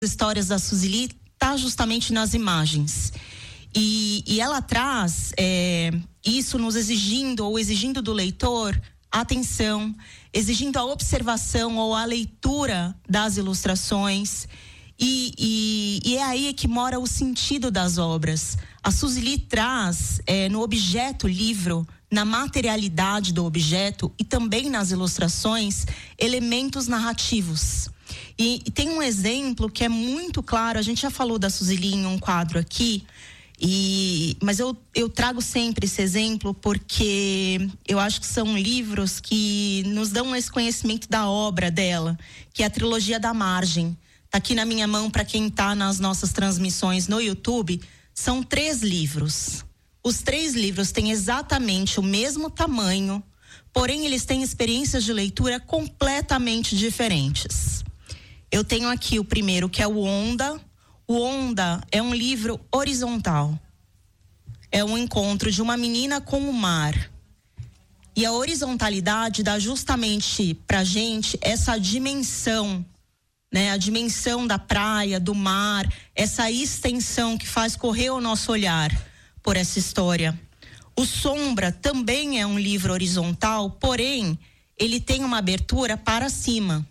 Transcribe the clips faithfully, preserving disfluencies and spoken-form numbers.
histórias da Suzili está justamente nas imagens. E, e ela traz é, isso nos exigindo, ou exigindo do leitor, atenção, exigindo a observação ou a leitura das ilustrações. E, e, e é aí que mora o sentido das obras. A Suzili traz é, no objeto livro, na materialidade do objeto e também nas ilustrações, elementos narrativos. E, e tem um exemplo que é muito claro, a gente já falou da Suzili em um quadro aqui, e, mas eu, eu trago sempre esse exemplo porque eu acho que são livros que nos dão esse conhecimento da obra dela, que é a trilogia da Margem. Tá aqui na minha mão para quem está nas nossas transmissões no YouTube. São três livros. Os três livros têm exatamente o mesmo tamanho, porém eles têm experiências de leitura completamente diferentes. Eu tenho aqui o primeiro, que é o Onda. O Onda é um livro horizontal. É um encontro de uma menina com o mar. E a horizontalidade dá justamente pra gente essa dimensão, né? A dimensão da praia, do mar, essa extensão que faz correr o nosso olhar por essa história. O Sombra também é um livro horizontal, porém, ele tem uma abertura para cima.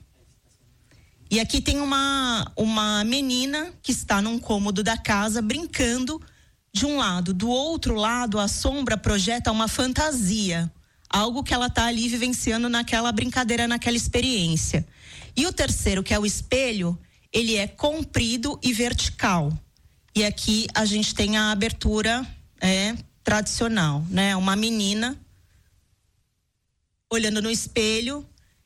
E aqui tem uma, uma menina que está num cômodo da casa brincando de um lado. Do outro lado, a sombra projeta uma fantasia, algo que ela está ali vivenciando naquela brincadeira, naquela experiência. E o terceiro, que é o espelho, ele é comprido e vertical. E aqui a gente tem a abertura é, tradicional, né? Uma menina olhando no espelho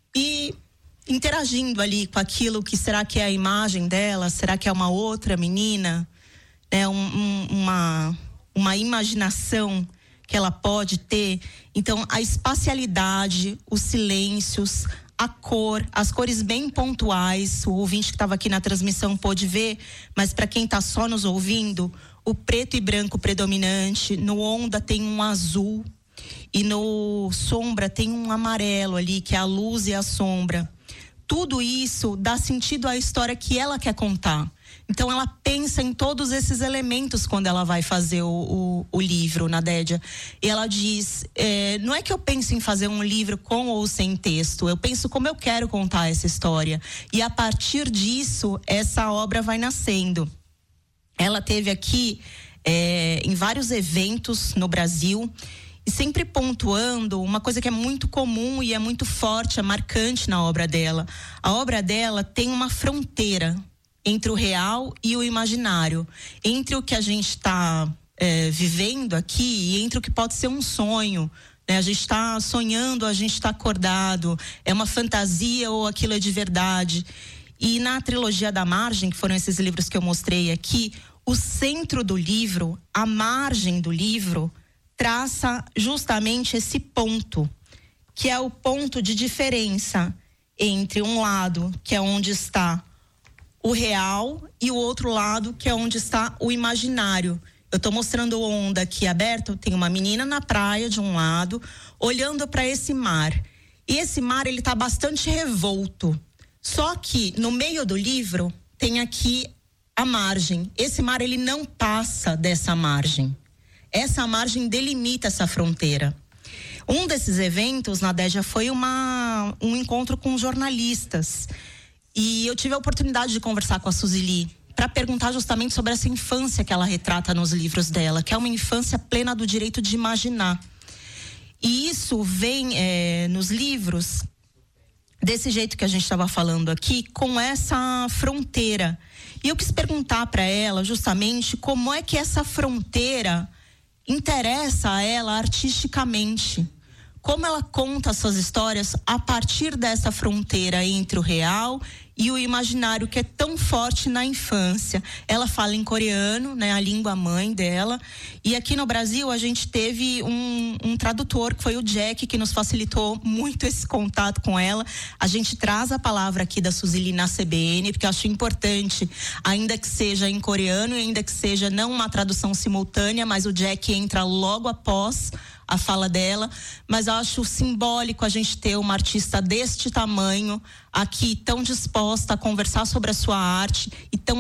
e interagindo ali com aquilo que será que é a imagem dela, será que é uma outra menina, né? Um, um, uma, uma imaginação que ela pode ter. Então, a espacialidade, os silêncios, a cor, as cores bem pontuais, o ouvinte que estava aqui na transmissão pôde ver, mas para quem está só nos ouvindo, o preto e branco predominante, no Onda tem um azul e no Sombra tem um amarelo ali, que é a luz e a sombra. Tudo isso dá sentido à história que ela quer contar. Então ela pensa em todos esses elementos quando ela vai fazer o, o, o livro, Nadédia. E ela diz, é, não é que eu penso em fazer um livro com ou sem texto, eu penso como eu quero contar essa história. E a partir disso, essa obra vai nascendo. Ela teve aqui é, em vários eventos no Brasil, e sempre pontuando uma coisa que é muito comum e é muito forte, é marcante na obra dela. A obra dela tem uma fronteira entre o real e o imaginário, entre o que a gente está é, vivendo aqui e entre o que pode ser um sonho, né? A gente está sonhando, a gente está acordado, é uma fantasia ou aquilo é de verdade. E na trilogia da Margem, que foram esses livros que eu mostrei aqui, o centro do livro, a margem do livro, traça justamente esse ponto, que é o ponto de diferença entre um lado, que é onde está o real, e o outro lado, que é onde está o imaginário. Eu estou mostrando o Onda aqui aberto, tem uma menina na praia de um lado, olhando para esse mar. E esse mar, ele está bastante revolto. Só que no meio do livro tem aqui a margem. Esse mar, ele não passa dessa margem. Essa margem delimita essa fronteira. Um desses eventos, Nadédia, foi uma, um encontro com jornalistas. E eu tive a oportunidade de conversar com a Suzili para perguntar justamente sobre essa infância que ela retrata nos livros dela, que é uma infância plena do direito de imaginar. E isso vem é, nos livros, desse jeito que a gente estava falando aqui, com essa fronteira. E eu quis perguntar para ela justamente como é que essa fronteira interessa a ela artisticamente. Como ela conta suas histórias a partir dessa fronteira entre o real e o imaginário que é tão forte na infância. Ela fala em coreano, né, a língua mãe dela. E aqui no Brasil a gente teve um, um tradutor, que foi o Jack, que nos facilitou muito esse contato com ela. A gente traz a palavra aqui da Suzili na C B N, porque eu acho importante, ainda que seja em coreano e ainda que seja não uma tradução simultânea, mas o Jack entra logo após a fala dela, mas eu acho simbólico a gente ter uma artista deste tamanho aqui, tão disposta a conversar sobre a sua arte e tão